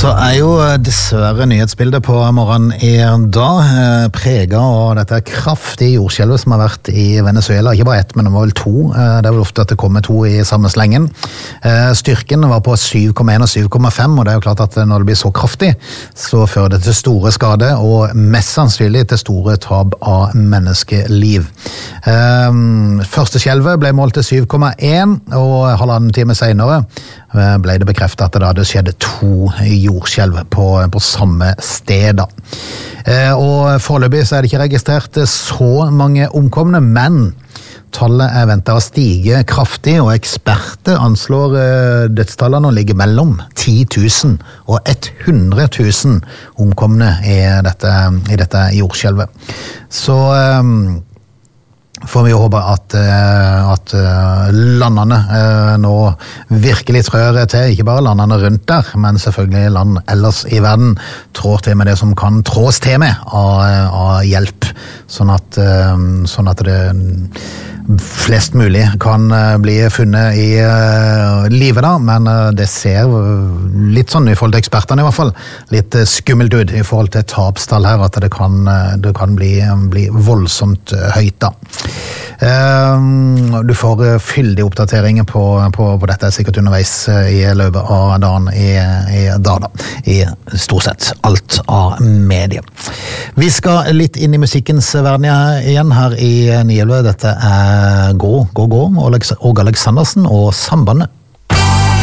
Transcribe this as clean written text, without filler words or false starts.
Så jo dessverre nyhetsbildet på morgenen i dag preget av dette kraftige jordskjelvet som har vært i Venezuela. Ikke bare ett, men det var vel to. Det vel ofte at det kommer to i samme slengen. Styrken var på 7,1 og 7,5, og det jo klart at når det blir så kraftig, så fører det til store skader, og mest sannsynlig til store tap av menneskeliv. Første skjelvet ble målt til 7,1, og halvannen time senere ble det bekreftet at det hadde skjedd to jordskjelv på samme sted. Og foreløpig så det ikke registrert så mange omkomne, men tallet ventet å stige kraftig, og eksperter anslår dødstallene å ligge mellom 10 000 og 100 000 omkomne i dette jordskjelvet. Så får vi håpe at landene nå virkelig trør til, ikke bare landene rundt der, men selvfølgelig land ellers i verden trår til med det som kan trås til med av hjelp, sånn at det flest mulig kan bli funnet i livet da, men det ser litt sånn i forhold til ekspertene i hvert fall, litt skummelt ut i forhold til tapstall her, at det kan bli voldsomt høyt da. Du får fyldige oppdateringer på dette sikkert underveis i løpet av dagen i dag da, i stort sett alt av medier. Vi skal litt inn i musikkens verden igjen her i Nielve. Dette Gå, Åge Aleksandersen og Sambandet.